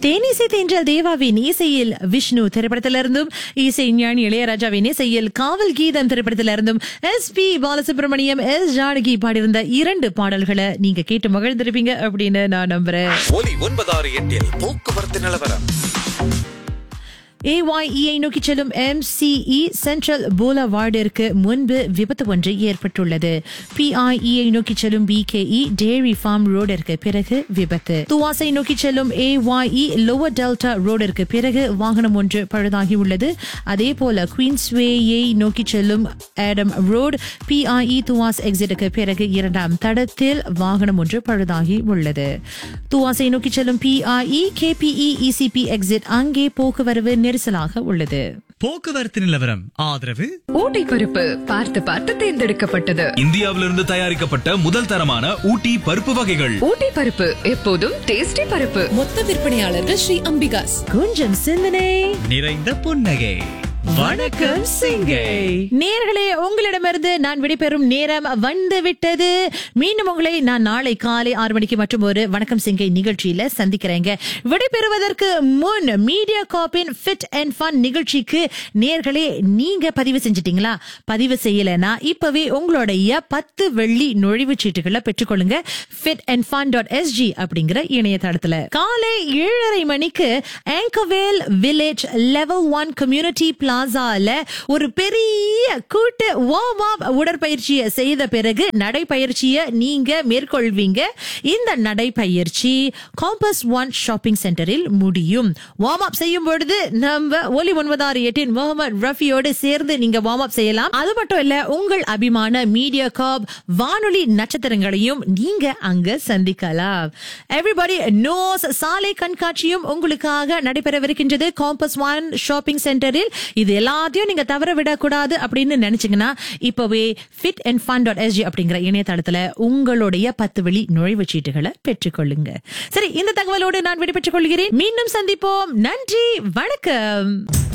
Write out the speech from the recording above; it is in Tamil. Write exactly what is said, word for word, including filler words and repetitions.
தேனிசை தென்றல் தேவாவின் இசையில் விஷ்ணு திரைப்படத்திலிருந்தும், இசை ஞானி இளையராஜாவின் இசையில் காவல் கீதம் திரைப்படத்திலிருந்தும் S B Balasubramaniam, S Janaki பாடியிருந்த இரண்டு பாடல்களை நீங்க கேட்டு மகிழ்ந்திருப்பீங்க அப்படின்னு நான் நம்புறேன். ஒலி ஒன்பதாறு எட்டில் போக்குவரத்து நிலவரம். ஏ ஒய் இ நோக்கி செல்லும் எம் சி இ சென்ட்ரல் போலவார்டிற்கு முன்பு விபத்து ஒன்று ஏற்பட்டுள்ளது. பி ஐ இ நோக்கி செல்லும் பி கே இ டேரி ஃபார்ம் ரோடிற்கு பிறகு விபத்து. துவாசை நோக்கி செல்லும் ஏ ஒய் இ லோவர் டெல்டா ரோடிற்கு பிறகு வாகனம் ஒன்று பழுதாகி உள்ளது. அதே போல குயின்ஸ்வேயை நோக்கி செல்லும் ஆடம் ரோடு பி ஐ இ துவாஸ் எக்ஸிட்டுக்கு பிறகு இரண்டாம் தடத்தில் வாகனம் ஒன்று பழுதாகி உள்ளது. துவாசை நோக்கி செல்லும் பி ஐ E K B E E C B exit அங்கே போக்குவரவு நெரிசலாக உள்ளது. போக்குவரத்து நிலவரம் ஆதரவு ஊட்டி பருப்பு பார்த்து பார்த்து தேர்ந்தெடுக்கப்பட்டது. இந்தியாவிலிருந்து தயாரிக்கப்பட்ட முதல் தரமான ஊட்டி பருப்பு வகைகள். ஊட்டி பருப்பு எப்போதும் டேஸ்டி பருப்பு. மொத்த விற்பனையாளர்கள் ஸ்ரீ அம்பிகாஸ். கொஞ்சம் சிந்தனை நிறைந்த புன்னகை. வணக்கம் சிங்கை. நேயர்களே, உங்களிடமிருந்து நான் விடைபெறும் நேரம் வந்து விட்டது. மீண்டும் உங்களை நான் நாளை காலை ஆறு மணிக்கு மற்றும் ஒரு வணக்கம் சிங்கை நிகழ்ச்சியில சந்திக்கிறேங்க. விடைபெறுவதற்கு முன் மீடியா காப்பின் ஃபிட் அண்ட் ஃபன் நிகழ்ச்சிக்கு நேயர்களே நீங்க பதிவு செஞ்சிட்டீங்களா? பதிவு செய்யலனா இப்பவே உங்களுடைய பத்து வெள்ளி நுழைவு சீட்டுகளை பெற்றுக்கொள்ளுங்க. Fit and fun dot S G அப்படிங்கிற இணையதளத்துல காலை ஏழரை மணிக்கு Anchorvale village level one community பிளாசால ஒரு பெரிய கூட்டு வார்ம் அப் உடற்பயிற்சியை செய்த பிறகு நடைப்பயிற்சியை நீங்க மேற்கொள்வீங்க. இந்த நடைப்பயிற்சி காம்பஸ் ஒன் ஷாப்பிங் சென்டரில் முடியும். வார்ம் அப் செய்யும் பொழுது நம்ம ஒலி ஒன்பதாறு எட்டின் முகமது ரஃபியோடு சேர்ந்து நீங்க வார்ம் அப் செய்யலாம். அது மட்டும் இல்ல, உங்கள் அபிமான மீடியா காப் வானொலி நட்சத்திரங்களையும் நீங்க அங்க சந்திக்கலாம். எவ்ரிபடி நோஸ் சாலை கண்காட்சியும் உங்களுக்காக நடைபெறவிருக்கின்றது காம்பஸ் ஒன் ஷாப்பிங் சென்டரில். இது எல்லாத்தையும் நீங்க தவற விடக்கூடாது அப்படின்னு நினைச்சீங்கன்னா இப்பவே fit and fun dot S G அப்படிங்கிற இணையதளத்துல உங்களுடைய பத்து வெளி நுழைவு சீட்டுகளை பெற்றுக்கொள்ளுங்க. சரி, இந்த தகவலோடு நான் விடைபெற்றுக் கொள்கிறேன். மீண்டும் சந்திப்போம். நன்றி, வணக்கம்.